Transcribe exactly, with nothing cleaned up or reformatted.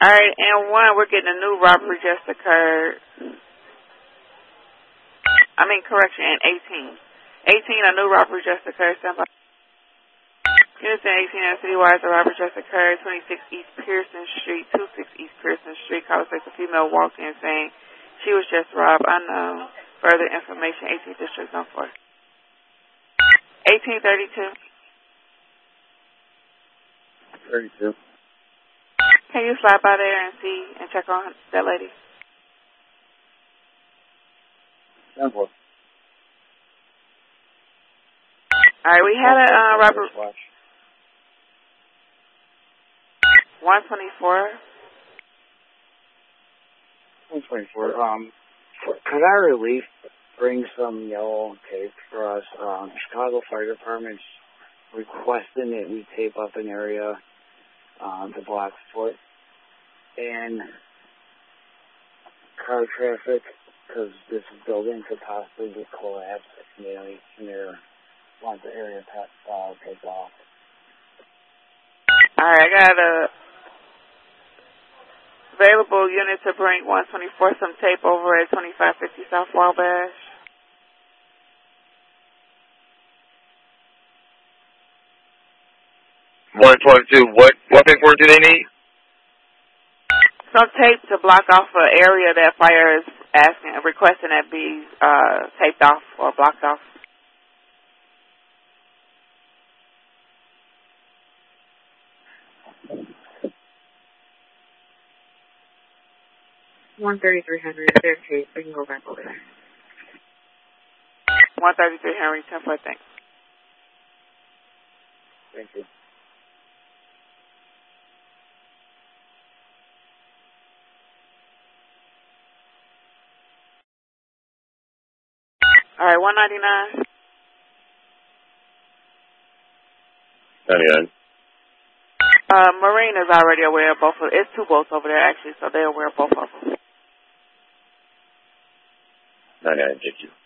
All right, and one, we're getting a new robbery just occurred. I mean, correction, and eighteen. eighteen, a new robbery just occurred. Stand by. Units in eighteen and citywide, a robbery just occurred. twenty-six East Pearson Street, twenty-six East Pearson Street. Caller says a female walked in saying she was just robbed. Unknown. Further information, eighteenth District, on four. eighteen thirty-two. thirty-two. Can you slide by there and see and check on that lady? Simple. All right, we had a uh, robbery. one twenty-four. one twenty-four. Um, could our relief bring some yellow tape for us? Um, Chicago Fire Department's requesting that we tape up an area um, to block foot and car traffic, because this building could possibly get collapsed if they near want the area uh, take off. All right, I got a available unit to bring one twenty-four some tape over at twenty-five fifty South Wabash. one twenty-two, what, what paperwork do they need? Some tape to block off an area that fire is asking, requesting that be uh, taped off or blocked off. one thirty-three hundred, their tape. We can go back over there. one thirty-three Henry, ten foot, thanks. Thank you. All right, one ninety-nine. ninety-nine. Uh, Marine is already aware of both of It's two boats over there, actually, so they're aware of both of them. ninety-nine, thank you.